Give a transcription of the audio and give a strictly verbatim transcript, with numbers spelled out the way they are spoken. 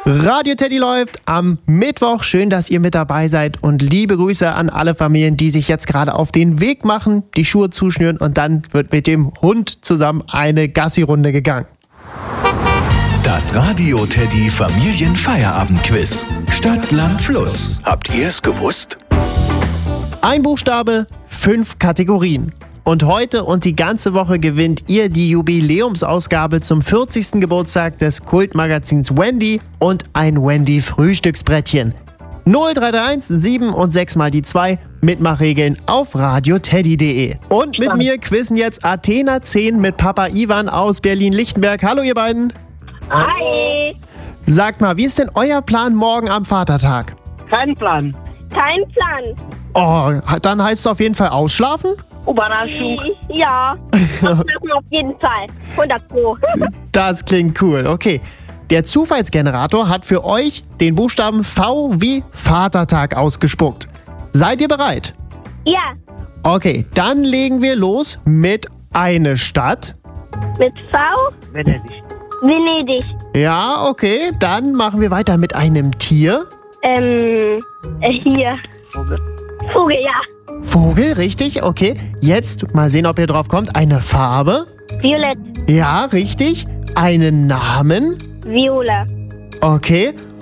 Radio Teddy läuft am Mittwoch. Schön, dass ihr mit dabei seid und liebe Grüße an alle Familien, die sich jetzt gerade auf den Weg machen, die Schuhe zuschnüren und dann wird mit dem Hund zusammen eine Gassi-Runde gegangen. Das Radio Teddy Familienfeierabendquiz. Stadt, Land, Fluss. Habt ihr es gewusst? Ein Buchstabe, fünf Kategorien. Und heute und die ganze Woche gewinnt ihr die Jubiläumsausgabe zum vierzigsten Geburtstag des Kultmagazins Wendy und ein Wendy-Frühstücksbrettchen. null drei drei eins sieben und sechs mal die zwei. Mitmachregeln auf radioteddy punkt de. Und mit mir quizzen jetzt Athena zehn mit Papa Ivan aus Berlin-Lichtenberg. Hallo ihr beiden. Hi. Sagt mal, wie ist denn euer Plan morgen am Vatertag? Kein Plan. Kein Plan. Oh, dann heißt es auf jeden Fall ausschlafen? Überraschung. Ja, auf jeden Fall. hundert Pro. Das klingt cool. Okay. Der Zufallsgenerator hat für euch den Buchstaben V wie Vatertag ausgespuckt. Seid ihr bereit? Ja, Okay, dann legen wir los mit eine Stadt. mit V, Venedig. Venedig. Ja, okay. Dann machen wir weiter mit einem Tier. Ähm, äh, hier. Vogel. Vogel, ja. Vogel, richtig? Okay. Jetzt mal sehen, ob ihr drauf kommt. Eine Farbe. Violett. Ja, richtig. Einen Namen. Viola. Okay.